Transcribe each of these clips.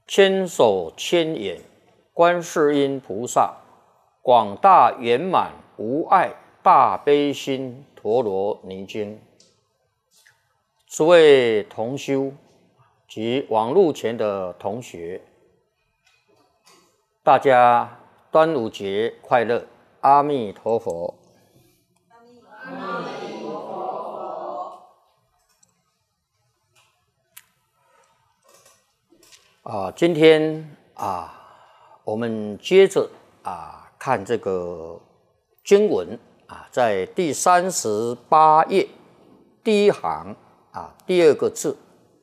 千手千眼观世音菩萨，广大圆满无碍大悲心陀罗尼经。诸位同修及网络前的同学，大家端午节快乐！阿弥陀佛。 阿弥陀佛。 今天我们接着看这个经文在第38页第一行第二个字。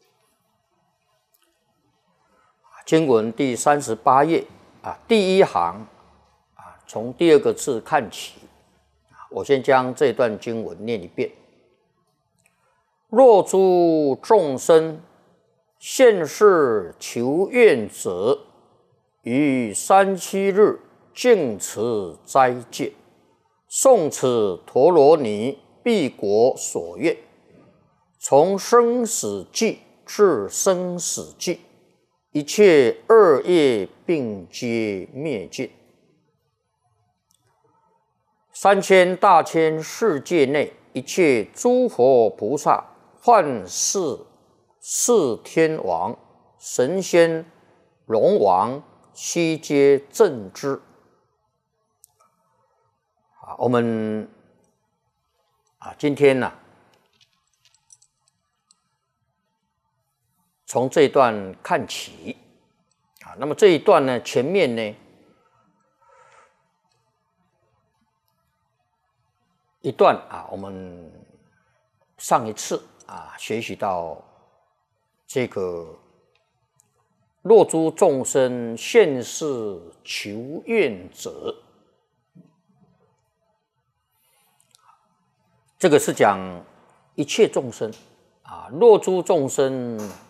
经文第38页第一行从第二个字看起。我先将这段经文念一遍：若诸众生现世求愿者，于37日净持斋戒，诵此陀罗尼必果所愿，从生死际至生死际，一切恶业并皆灭尽。3000大千世界内，一切诸佛菩萨、幻视、四天王、神仙、龙王，悉皆正知。我们今天从这一段看起那么这一段呢，前面呢一段我们上一次学习到这个若诸众生现世求愿者，这个是讲一切众生若诸众生